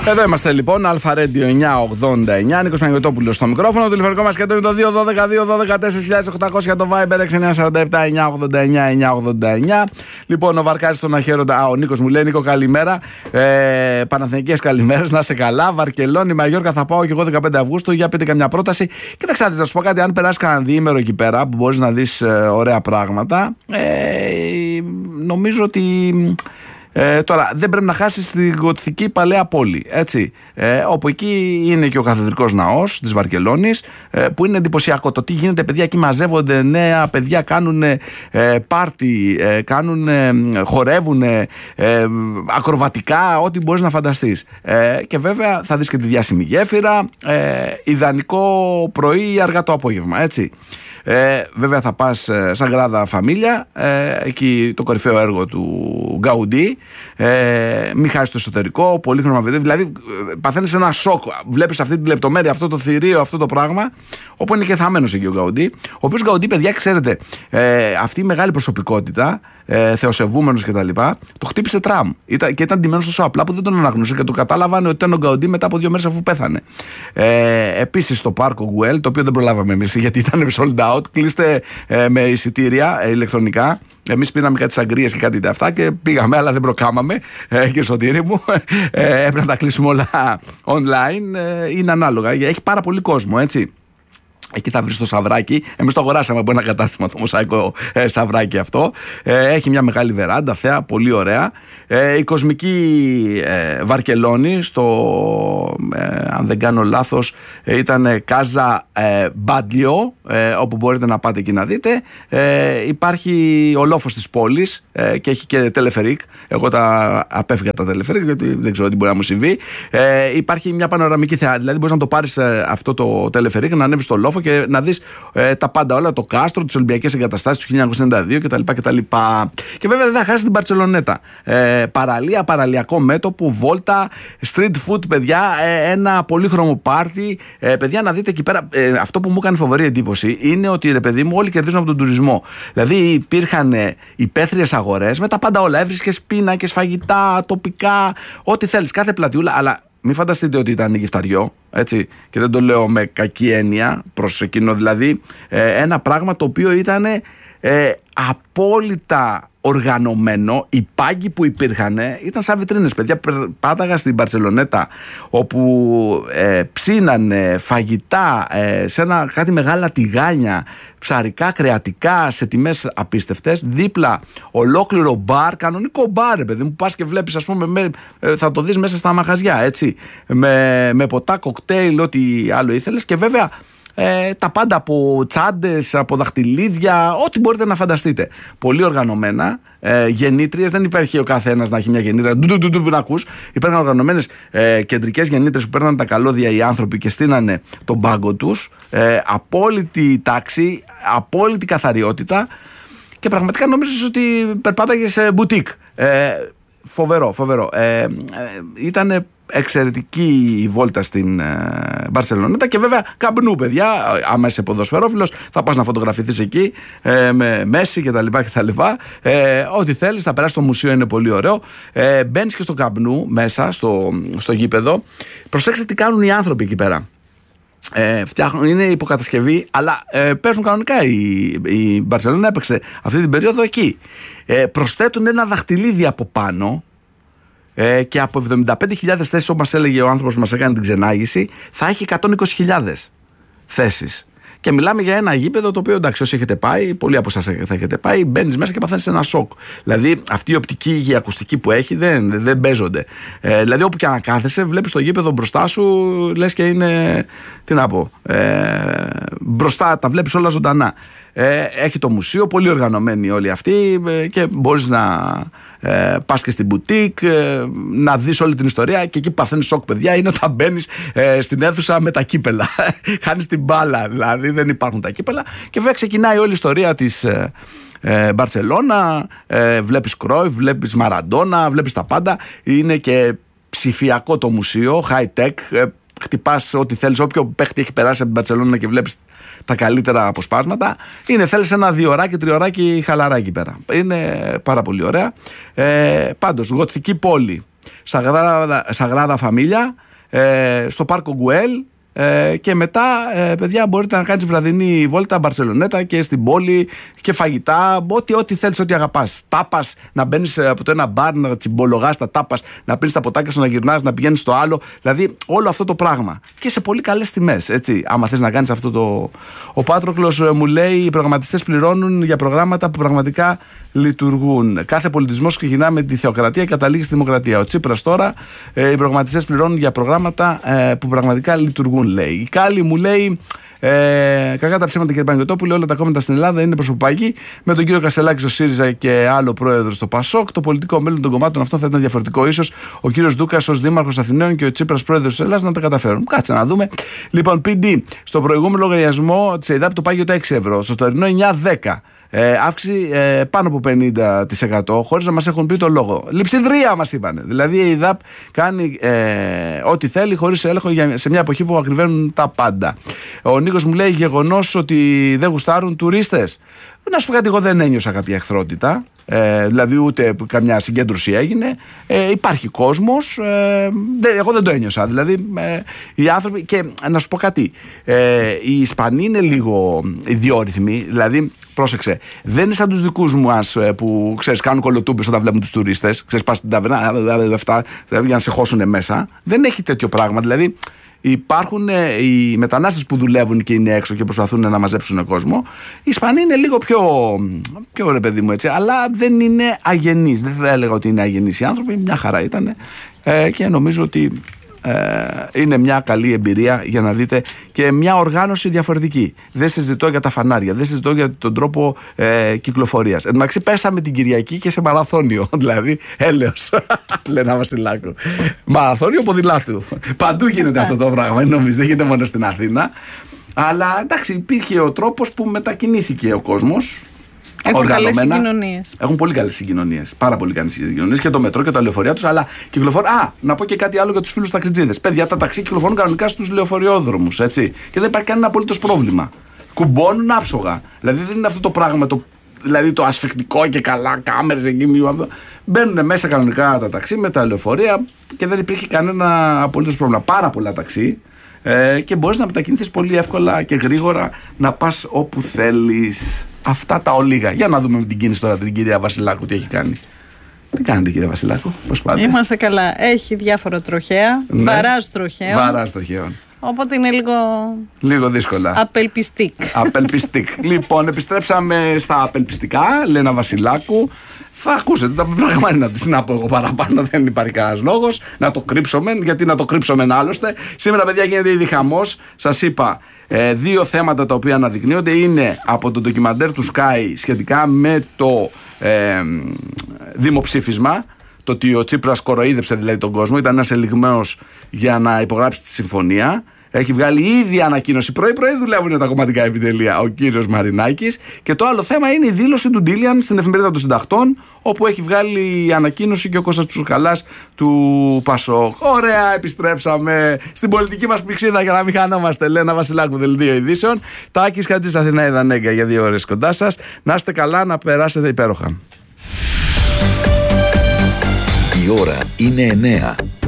Εδώ είμαστε λοιπόν, Αλφα Radio 989, Νίκος Παναγιωτόπουλος στο μικρόφωνο. Το τηλεφωνικό μας κέντρο είναι το 212-212-4800 για το Viber 6947-989-989. Λοιπόν, ο Βαρκάρης στον Αχέροντα. Ο Νίκος μου λέει: Νίκο, καλημέρα. Παναθηναϊκές καλημέρες, να είσαι καλά. Βαρκελόνη, Μαγιόρκα θα πάω και εγώ 15 Αυγούστου. Για πείτε καμιά πρόταση. Κοίταξε, να σου πω κάτι. Αν περάσει κανένα διήμερο εκεί πέρα που μπορείς να δεις ωραία πράγματα, νομίζω ότι. Τώρα δεν πρέπει να χάσεις τη γοτθική παλαιά πόλη, έτσι, όπου εκεί είναι και ο καθεδρικός ναός της Βαρκελόνης, που είναι εντυπωσιακό το τι γίνεται, παιδιά, εκεί μαζεύονται νέα παιδιά, κάνουν πάρτι, χορεύουν ακροβατικά, ό,τι μπορείς να φανταστείς, και βέβαια θα δεις και τη διάσημη γέφυρα, ιδανικό πρωί ή αργά το απόγευμα, έτσι. Βέβαια θα πας Σαγκράδα Φαμίλια, εκεί το κορυφαίο έργο του Γκαουντί, μην χάσεις το εσωτερικό, πολύχρωμα βιντεό, δηλαδή παθαίνεις ένα σοκ, βλέπεις αυτή τη λεπτομέρεια, αυτό το θηρίο, αυτό το πράγμα, όπου είναι και θαμμένος εκεί ο Γκαουντί, ο οποίος Γκαουντί, παιδιά, ξέρετε, αυτή η μεγάλη προσωπικότητα, θεοσεβούμενος κτλ., το χτύπησε τραμ και ήταν ντυμένος τόσο απλά που δεν τον αναγνώρισε και το κατάλαβαν ότι ήταν ο Γκαουντί μετά από 2 μέρες αφού πέθανε. Επίσης στο πάρκο Γουέλ, το οποίο δεν προλάβαμε εμείς γιατί ήταν sold out, κλείστε με εισιτήρια ηλεκτρονικά. Εμείς πήραμε κάτι σαγκρίες και κάτι αυτά και πήγαμε, αλλά δεν προκάμαμε, κύριε Σωτήρη μου. Έπρεπε να τα κλείσουμε όλα online. Είναι ανάλογα. Έχει πάρα πολύ κόσμο, έτσι. Εκεί θα βρεις το Σαβράκι. Εμείς το αγοράσαμε από ένα κατάστημα, το μοσαϊκό Σαβράκι αυτό. Έχει μια μεγάλη βεράντα, θέα, πολύ ωραία. Η κοσμική Βαρκελόνη, αν δεν κάνω λάθος, ήταν Κάζα Μπάντλιο, όπου μπορείτε να πάτε εκεί να δείτε. Υπάρχει ο λόφος της πόλης και έχει και τελεφερίκ. Εγώ τα απέφυγα τα τελεφερίκ γιατί δεν ξέρω τι μπορεί να μου συμβεί. Υπάρχει μια πανοραμική θέα, δηλαδή μπορείς να το πάρεις αυτό το τελεφερίκ, να ανέβεις στο λόφο και να δεις τα πάντα όλα, το κάστρο, τις Ολυμπιακές εγκαταστάσεις του 1992 κτλ. Και βέβαια δεν θα χάσει την Μπαρτσελονέτα. Παραλία, παραλιακό μέτωπο, βόλτα, street food, παιδιά, ένα πολύχρωμο πάρτι. Παιδιά, να δείτε εκεί πέρα. Αυτό που μου έκανε φοβερή εντύπωση είναι ότι, ρε παιδί μου, όλοι κερδίζουν από τον τουρισμό. Δηλαδή υπήρχαν υπαίθριες αγορές με τα πάντα όλα. Έβρισκες πίνακες, φαγητά, τοπικά, ό,τι θέλεις, κάθε πλατιούλα, αλλά. Μην φανταστείτε ότι ήταν γυφταριό, έτσι, και δεν το λέω με κακή έννοια προς εκείνο, δηλαδή ένα πράγμα το οποίο ήταν απόλυτα οργανωμένο. Οι πάγκοι που υπήρχαν ήταν σαν βιτρίνες, παιδιά. Πάταγα στην Μπαρσελονέτα, όπου ψήνανε φαγητά σε κάτι μεγάλα τηγάνια, ψαρικά, κρεατικά, σε τιμές απίστευτες. Δίπλα ολόκληρο μπαρ, κανονικό μπαρ, παιδί μου, πας και βλέπεις, ας πούμε, θα το δεις μέσα στα μαγαζιά, έτσι, με ποτά, κοκτέιλ, ό,τι άλλο ήθελες, και βέβαια τα πάντα, από τσάντες, από δαχτυλίδια, ό,τι μπορείτε να φανταστείτε. Πολύ οργανωμένα. Γεννήτριες, δεν υπάρχει ο καθένας να έχει μια γεννήτρια να ακούς. Υπήρχαν οργανωμένες κεντρικές γεννήτριες που παίρναν τα καλώδια οι άνθρωποι και στείνανε τον πάγκο τους. Απόλυτη τάξη, απόλυτη καθαριότητα, και πραγματικά νόμιζες ότι περπάταγες σε μπουτίκ. Φοβερό. Ήταν εξαιρετική η βόλτα στην Μπαρσελονέτα, και βέβαια καμπνού, παιδιά. Άμα είσαι ποδοσφαιρόφιλος, θα πας να φωτογραφηθείς εκεί με Μέση κτλ. Ό,τι θέλεις, θα περάσεις στο μουσείο, είναι πολύ ωραίο. Μπαίνεις και στο καμπνού μέσα, στο γήπεδο. Προσέξτε τι κάνουν οι άνθρωποι εκεί πέρα. Φτιάχνουν, είναι υποκατασκευή, αλλά παίζουν κανονικά. Η Μπαρσελόνα έπαιξε αυτή την περίοδο εκεί. Προσθέτουν ένα δαχτυλίδι από πάνω, και από 75.000 θέσεις, όπως μας έλεγε ο άνθρωπος που μας έκανε την ξενάγηση, θα έχει 120.000 θέσεις. Και μιλάμε για ένα γήπεδο το οποίο, εντάξει, όσοι έχετε πάει, πολλοί από εσάς θα έχετε πάει, μπαίνεις μέσα και παθαίνεις ένα σοκ. Δηλαδή, αυτή η οπτική και η ακουστική που έχει δεν παίζονται. Δηλαδή, όπου και αν κάθεσαι, βλέπεις το γήπεδο μπροστά σου, λες και είναι. Τι να πω. Μπροστά τα βλέπεις όλα ζωντανά. Έχει το μουσείο, πολύ οργανωμένοι όλοι αυτοί, και μπορείς να πας και στην μπουτίκ, να δεις όλη την ιστορία, και εκεί που παθαίνεις σοκ, παιδιά, είναι όταν μπαίνεις στην αίθουσα με τα κύπελα. Χάνεις την μπάλα, δηλαδή δεν υπάρχουν τα κύπελα, και βέβαια ξεκινάει όλη η ιστορία της Μπαρσελόνα. Βλέπεις Κρόιφ, βλέπεις Μαραντόνα, βλέπεις τα πάντα. Είναι και ψηφιακό το μουσείο, high tech. Χτυπάς ό,τι θέλεις, όποιο παίχτη έχει περάσει από την Μπαρσελόνα και βλέπεις τα καλύτερα αποσπάσματα. Θέλεις ένα 2ωράκι, 3ωράκι χαλαράκι πέρα. Είναι πάρα πολύ ωραία. Πάντως, γοτθική πόλη, Σαγράδα Φαμίλια, στο Πάρκο Γκουέλ. Και μετά, παιδιά, μπορείτε να κάνεις βραδινή βόλτα Μπαρσελονέτα και στην πόλη και φαγητά, ό,τι θέλεις, ό,τι αγαπάς. Τάπας, να μπαίνεις από το ένα μπαρ, να τσιμπολογάς τα τάπας, να πίνεις τα ποτάκια σου, να γυρνάς, να πηγαίνεις στο άλλο. Δηλαδή, όλο αυτό το πράγμα. Και σε πολύ καλές τιμές, έτσι. Άμα θες να κάνεις αυτό το. Ο Πάτροκλος μου λέει: οι προγραμματιστές πληρώνουν για προγράμματα που πραγματικά λειτουργούν. Κάθε πολιτισμός ξεκινά με τη θεοκρατία και καταλήγει στη δημοκρατία. Ο Τσίπρας τώρα, οι προγραμματιστές πληρώνουν για προγράμματα που πραγματικά λειτουργούν, λέει. Η Κάλλη μου λέει: κακά τα ψέματα, κύριε Παναγιωτόπουλε, όλα τα κόμματα στην Ελλάδα είναι προσωπάκι. Με τον κύριο Κασελάκη στο ΣΥΡΙΖΑ και άλλο πρόεδρο στο ΠΑΣΟΚ, το πολιτικό μέλλον των κομμάτων αυτών θα ήταν διαφορετικό. Ίσως ο κύριος Ντούκας ως δήμαρχος Αθηναίων και ο Τσίπρας πρόεδρος της Ελλάδας να τα καταφέρουν. Κάτσε να δούμε. Λοιπόν, PD, στο προηγούμενο λογαριασμό της ΕΙΔΑΠ το πάγιο τα 6 ευρώ, στο τωρινό 9-10. Αύξηση πάνω από 50%, χωρίς να μας έχουν πει το λόγο. Λειψιδρία μας είπανε. Δηλαδή η ΕΙΔΑΠ κάνει ό,τι θέλει χωρίς έλεγχο σε μια εποχή που ακριβένουν τα πάντα. Ο Νίκος μου λέει: γεγονός ότι δεν γουστάρουν τουρίστες. Να σου πω κάτι, εγώ δεν ένιωσα κάποια εχθρότητα. Δηλαδή ούτε καμιά συγκέντρωση έγινε. Υπάρχει κόσμος. Εγώ δεν το ένιωσα. Δηλαδή οι άνθρωποι. Και να σου πω κάτι. Οι Ισπανοί είναι λίγο ιδιόρυθμοι. Δηλαδή, πρόσεξε, δεν είναι σαν τους δικούς μας που ξέρεις, κάνουν κολοτούμπες όταν βλέπουν τους τουρίστες. Ξέρεις, πας στην ταβερνά, για να σε χώσουν μέσα. Δεν έχει τέτοιο πράγμα. Δηλαδή, υπάρχουν οι μετανάστες που δουλεύουν και είναι έξω και προσπαθούν να μαζέψουν κόσμο. Οι Ισπανοί είναι λίγο πιο ρε παιδί μου, έτσι, αλλά δεν είναι αγενείς. Δεν θα έλεγα ότι είναι αγενείς οι άνθρωποι, μια χαρά ήταν. Και νομίζω ότι είναι μια καλή εμπειρία για να δείτε και μια οργάνωση διαφορετική. Δεν συζητώ για τα φανάρια, δεν συζητώ για τον τρόπο κυκλοφορίας. Εν τω μεταξύ πέσαμε την Κυριακή και σε μαραθώνιο, δηλαδή έλεος, Λένα Βασιλάκου. Μαραθώνιο ποδηλάτου. Παντού γίνεται αυτό το πράγμα, νομίζω, δεν γίνεται μόνο στην Αθήνα. Αλλά εντάξει, υπήρχε ο τρόπος που μετακινήθηκε ο κόσμος. Έχουν καλές συγκοινωνίες. Έχουν πολύ καλές συγκοινωνίες. Πάρα πολύ καλές συγκοινωνίες και το μετρό και τα λεωφορεία τους. Αλλά κυκλοφορούν. Να πω και κάτι άλλο για τους φίλους ταξιτζίδες. Παιδιά, τα ταξί κυκλοφορούν κανονικά στους λεωφορειόδρομους. Έτσι. Και δεν υπάρχει κανένα απολύτως πρόβλημα. Κουμπώνουν άψογα. Δηλαδή δεν είναι αυτό το πράγμα δηλαδή το ασφιχτικό και καλά, κάμερες εκεί. Μπαίνουν μέσα κανονικά τα ταξί με τα λεωφορεία και δεν υπήρχε κανένα απολύτως πρόβλημα. Πάρα πολλά ταξί. Και μπορείς να μετακινηθείς πολύ εύκολα και γρήγορα να πας όπου θέλεις. Αυτά τα ολίγα. Για να δούμε με την κίνηση τώρα την κυρία Βασιλάκου τι έχει κάνει. Τι κάνετε, κύριε Βασιλάκου, πώς πάτε? Είμαστε καλά. Έχει διάφορα τροχαία. Ναι. Βαράζ τροχαίων. Οπότε είναι λίγο δύσκολα. Απελπιστικ. Λοιπόν, επιστρέψαμε στα απελπιστικά, Λένα Βασιλάκου. Θα ακούσετε τα πράγματα, να πω εγώ παραπάνω, δεν υπάρχει κανένας λόγος να το κρύψουμε, γιατί να το κρύψουμε άλλωστε. Σήμερα, παιδιά, γίνεται ήδη χαμός. Σας είπα, δύο θέματα τα οποία αναδεικνύονται είναι από το ντοκιμαντέρ του Sky σχετικά με το δημοψήφισμα. Το ότι ο Τσίπρας κοροϊδεύσε δηλαδή τον κόσμο, ήταν ένας ελιγμένος για να υπογράψει τη συμφωνία. Έχει βγάλει ήδη ανακοίνωση. Πρωί-πρωί δουλεύουν τα κομματικά επιτελεία ο κύριος Μαρινάκης. Και το άλλο θέμα είναι η δήλωση του Ντίλιαν στην Εφημερίδα των Συντακτών, όπου έχει βγάλει ανακοίνωση και ο Κώστας Τσουρκαλάς του ΠΑΣΟΚ. Ωραία, επιστρέψαμε στην πολιτική μας πηξίδα για να μην χανόμαστε. Λένα Βασιλάκου, δελτίο ειδήσεων. Τάκης Χατζης, Αθηνά Ιδανέγκα για 2 ώρες κοντά σας. Να είστε καλά, να περάσετε υπέροχα. Η ώρα είναι 9.